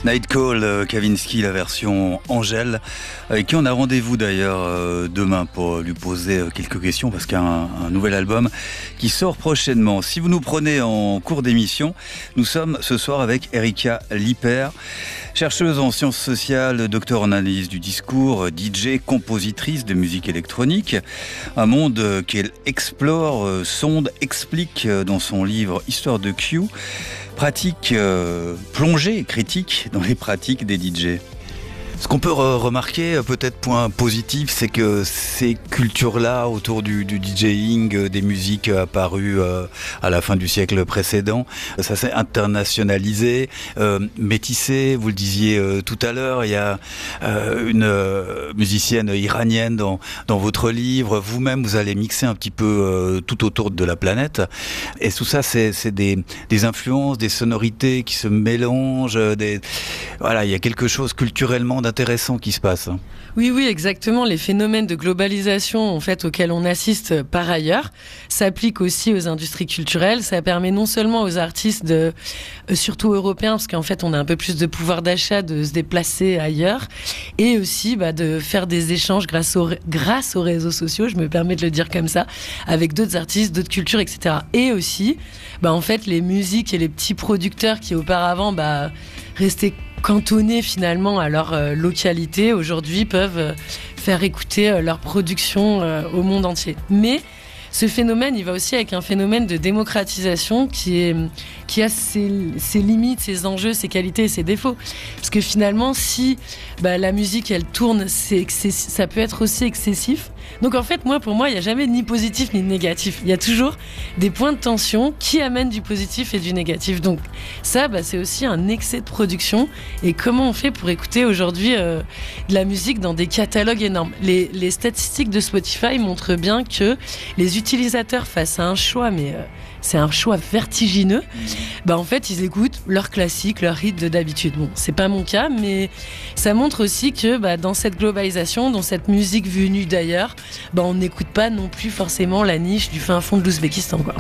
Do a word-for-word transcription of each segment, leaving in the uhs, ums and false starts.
Night Call, euh, Kavinsky, la version Angèle, avec qui on a rendez-vous d'ailleurs euh, demain pour lui poser euh, quelques questions parce qu'il y a un, un nouvel album qui sort prochainement. Si vous nous prenez en cours d'émission, nous sommes ce soir avec Erika Lippert, chercheuse en sciences sociales, docteur en analyse du discours, D J, compositrice de musique électronique. Un monde qu'elle explore, sonde, explique dans son livre Histoire de Q. Pratique, euh, plongée critique dans les pratiques des D J. Ce qu'on peut remarquer, peut-être point positif, c'est que ces cultures-là autour du, du DJing, des musiques apparues euh, à la fin du siècle précédent, ça s'est internationalisé, euh, métissé. Vous le disiez euh, tout à l'heure, il y a euh, une euh, musicienne iranienne dans, dans votre livre. Vous-même, vous allez mixer un petit peu euh, tout autour de la planète. Et tout ça, c'est, c'est des, des influences, des sonorités qui se mélangent. Des... Voilà, il y a quelque chose culturellement intéressant qui se passe. Oui, oui, exactement. Les phénomènes de globalisation, en fait, auxquels on assiste par ailleurs, s'appliquent aussi aux industries culturelles. Ça permet non seulement aux artistes, de, euh, surtout européens, parce qu'en fait, on a un peu plus de pouvoir d'achat, de se déplacer ailleurs, et aussi bah, de faire des échanges grâce, au, grâce aux réseaux sociaux, je me permets de le dire comme ça, avec d'autres artistes, d'autres cultures, et cetera. Et aussi, bah, en fait, les musiques et les petits producteurs qui auparavant bah, restaient cantonnés finalement à leur euh, localité, aujourd'hui peuvent euh, faire écouter euh, leur production euh, au monde entier. Mais ce phénomène, il va aussi avec un phénomène de démocratisation qui, est, qui a ses, ses limites, ses enjeux, ses qualités et ses défauts. Parce que finalement, si bah, la musique, elle tourne, c'est excess- ça peut être aussi excessif. Donc en fait, moi, pour moi, il n'y a jamais ni positif ni négatif. Il y a toujours des points de tension qui amènent du positif et du négatif. Donc ça, bah, c'est aussi un excès de production. Et comment on fait pour écouter aujourd'hui euh, de la musique dans des catalogues énormes ? Les, les statistiques de Spotify montrent bien que les utilisateurs face à un choix, mais euh, c'est un choix vertigineux, bah en fait ils écoutent leurs classiques, leurs hits de d'habitude. Bon, c'est pas mon cas, mais ça montre aussi que bah, dans cette globalisation, dans cette musique venue d'ailleurs, bah, on n'écoute pas non plus forcément la niche du fin fond de l'Ouzbékistan, quoi.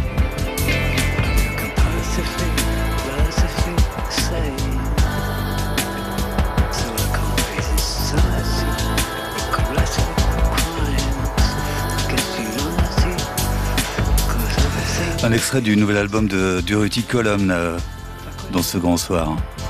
Un extrait du nouvel album de Durruti Column euh, dans ce grand soir.